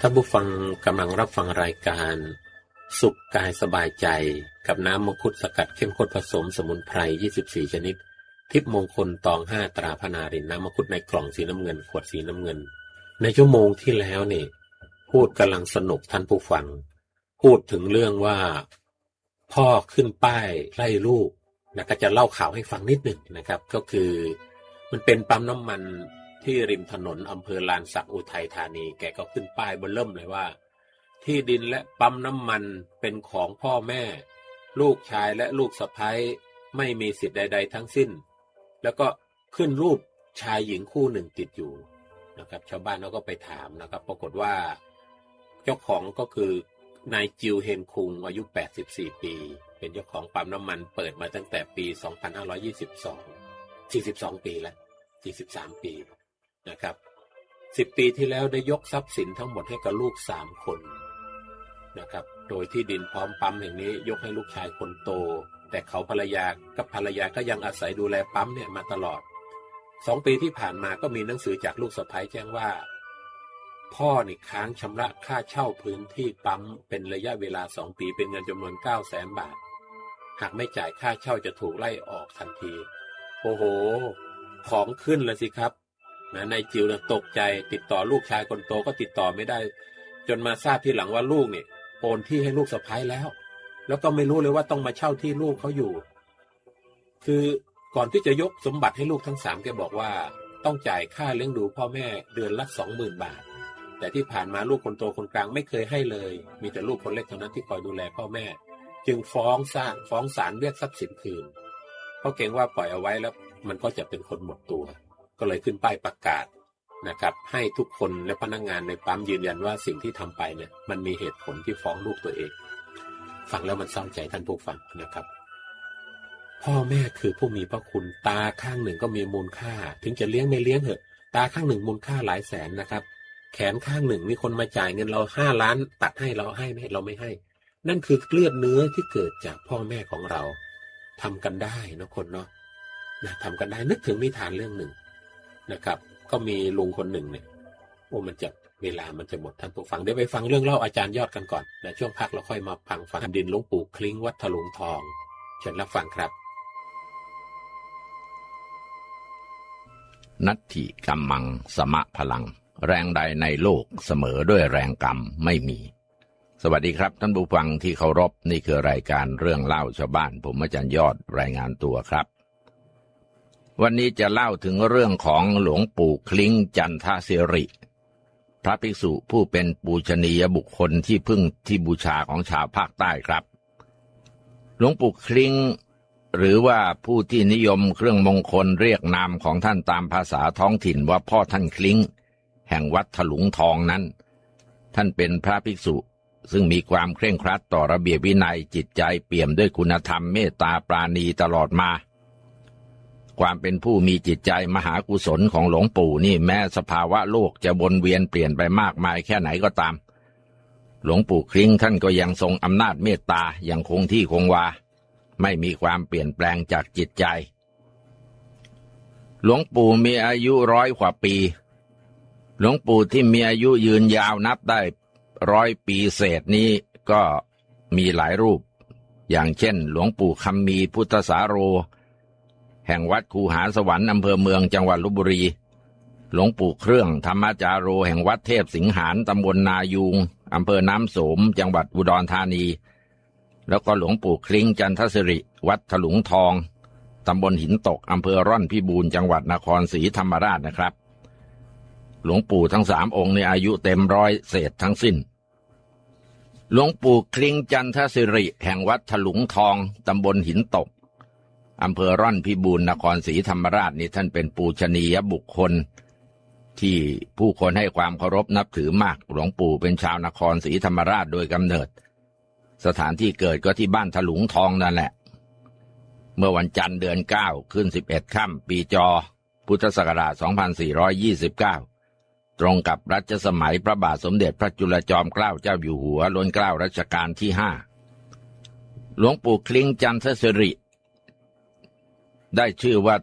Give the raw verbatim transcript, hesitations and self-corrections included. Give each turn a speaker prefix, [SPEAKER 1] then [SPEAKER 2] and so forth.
[SPEAKER 1] ท่านผู้ฟังกำลังรับฟังรายการสุขกายสบายใจกับน้ำมังคุดสกัดเข้มข้นผสมสมุนไพรยี่สิบสี่ชนิดทิพย์มงคลตองห้าตราพนารินน้ำมังคุดในกล่องสีน้ำเงินขวดสีน้ำเงินในชั่วโมงที่แล้วนี่พูดกำลังสนุกท่านผู้ฟังพูดถึงเรื่องว่าพ่อขึ้นป้ายไล่ลูกนะก็จะเล่าข่าวให้ฟังนิดหนึ่งนะครับก็คือมันเป็นปั๊มน้ำมันที่ริมถนนอำเภอลานสักอุทัยธานีแกก็ขึ้นป้ายเบิ่มเริ่มเลยว่าที่ดินและปั๊มน้ำมันเป็นของพ่อแม่ลูกชายและลูกสะใภ้ไม่มีสิทธิ์ใดๆทั้งสิ้นแล้วก็ขึ้นรูปชายหญิงคู่หนึ่งติดอยู่นะครับชาวบ้านเขาก็ไปถามนะครับปรากฏว่าเจ้าของก็คือนายจิวเฮนคุงอายุแปดสิบสี่ปีเป็นเจ้าของปั๊มน้ำมันเปิดมาตั้งแต่ปีสองพันห้าร้อยยี่สิบสอง สี่สิบสองปีแล้วสี่สิบสามปีนะครับสิบปีที่แล้วได้ยกทรัพย์สินทั้งหมดให้กับลูกสามคนนะครับโดยที่ดินพร้อมปั๊มแห่งนี้ยกให้ลูกชายคนโตแต่เขาภรรยากับภรรยาก็ยังอาศัยดูแลปั๊มเนี่ยมาตลอดสองปีที่ผ่านมาก็มีหนังสือจากลูกสะใภ้แจ้งว่าพ่อนี่ค้างชำระค่าเช่าพื้นที่ปั๊มเป็นระยะเวลาสองปีเป็นเงินจำนวน เก้าแสน บาทหากไม่จ่ายค่าเช่าจะถูกไล่ออกทันทีโอ้โหของขึ้นแล้วสิครับนะนายจิวเนี่ยตกใจติดต่อลูกชายคนโตก็ติดต่อไม่ได้จนมาทราบทีหลังว่าลูกเนี่ยโอนที่ให้ลูกสะใภ้แล้วแล้วก็ไม่รู้เลยว่าต้องมาเช่าที่ลูกเขาอยู่คือก่อนที่จะยกสมบัติให้ลูกทั้งสามแกบอกว่าต้องจ่ายค่าเลี้ยงดูพ่อแม่เดือนละ สองหมื่น บาทแต่ที่ผ่านมาลูกคนโตคนกลางไม่เคยให้เลยมีแต่ลูกคนเล็กเท่านั้นที่คอยดูแลพ่อแม่จึงฟ้องศาลฟ้องศาลเรียกทรัพย์สินคืนเพราะเกรงว่าปล่อยเอาไว้แล้วมันก็จะเป็นคนหมดตัวก็เลยขึ้นป้ายประกาศนะครับให้ทุกคนและพนักงานในปั๊มยืนยันว่าสิ่งที่ทำไปเนี่ยมันมีเหตุผลที่ฟ้องลูกตัวเองฟังแล้วมันเศร้าใจท่านผู้ฟังนะครับพ่อแม่คือผู้มีพระคุณตาข้างหนึ่งก็มีมูลค่าถึงจะเลี้ยงไม่เลี้ยงเหอะตาข้างหนึ่งมูลค่าหลายแสนนะครับแขนข้างหนึ่งมีคนมาจ่ายเงินเราห้าล้านตัดให้เราให้ไหมเราไม่ให้นั่นคือเลือดเนื้อที่เกิดจากพ่อแม่ของเราทำกันได้นะคนเนาะนะทำกันได้นึกถึงนิทานเรื่องหนึ่งนะครับก็มีลุงคนหนึ่งเนี่ยโอ้มันจะเวลามันจะหมดท่านผู้ฟังเดี๋ยวไปฟังเรื่องเล่าอาจารย์ยอดกันก่อนนะช่วงพักเราค่อยมาฟังฟังดินหลวงปู่คลิ้งวัดถลุงทองเชิญรับฟังครับ
[SPEAKER 2] นัตถิกัมมังสมะพลังแรงใดในโลกเสมอด้วยแรงกรรมไม่มีสวัสดีครับท่านผู้ฟังที่เคารพนี่คือรายการเรื่องเล่าชาวบ้านผมอาจารย์ยอดรายงานตัวครับวันนี้จะเล่าถึงเรื่องของหลวงปู่คลิ้งจันทศิริพระภิกษุผู้เป็นปูชนียบุคคลที่พึ่งที่บูชาของชาวภาคใต้ครับหลวงปู่คลิ้งหรือว่าผู้ที่นิยมเครื่องมงคลเรียกนามของท่านตามภาษาท้องถิ่นว่าพ่อท่านคลิ้งแห่งวัดถลุงทองนั้นท่านเป็นพระภิกษุซึ่งมีความเคร่งครัดต่อระเบียบวินัยจิตใจเปี่ยมด้วยคุณธรรมเมตตาปราณีตลอดมาความเป็นผู้มีจิตใจมหากุศลของหลวงปู่นี่แม้สภาวะโลกจะวนเวียนเปลี่ยนไปมากมายแค่ไหนก็ตามหลวงปู่คลิ้งท่านก็ยังทรงอำนาจเมตตาอย่างคงที่คงวาไม่มีความเปลี่ยนแปลงจากจิตใจหลวงปู่มีอายุร้อยกว่าปีหลวงปู่ที่มีอายุยืนยาวนับได้ร้อยปีเศษนี้ก็มีหลายรูปอย่างเช่นหลวงปู่คำมีพุทธสาโรแห่งวัดคูหาสวรรค์อำเภอเมืองจังหวัดลพบุรีหลวงปู่เครื่องธรรมจาโรแห่งวัดเทพสิงหานตำบลนายูงอำเภอน้ำโสมจังหวัดอุดรธานีแล้วก็หลวงปู่คลิ้งจันทศิริวัดถลุงทองตำบลหินตกอำเภอร่อนพิบูลจังหวัดนครศรีธรรมราชนะครับหลวงปู่ทั้งสามองค์ในอายุเต็มร้อยเศษทั้งสิ้นหลวงปู่คลิ้งจันทศิริแห่งวัดถลุงทองตำบลหินตกอำเภอร่อนพิบูลนครศรีธรรมราชนี่ท่านเป็นปูชนียบุคคลที่ผู้คนให้ความเคารพนับถือมากหลวงปู่เป็นชาวนครศรีธรรมราชโดยกำเนิดสถานที่เกิดก็ที่บ้านถลุงทองนั่นแหละเมื่อวันจันทร์เดือนเก้าขึ้นสิบเอ็ดค่ำปีจอพุทธศักราชสองพันสี่ร้อยยี่สิบเก้าตรงกับรัชสมัยพระบาทสมเด็จพระจุลจอมเกล้าเจ้าอยู่หัวล้นเกล้ารัชกาลที่ห้าหลวงปู่คลิ้งจันทศิริได้ชื่อว่า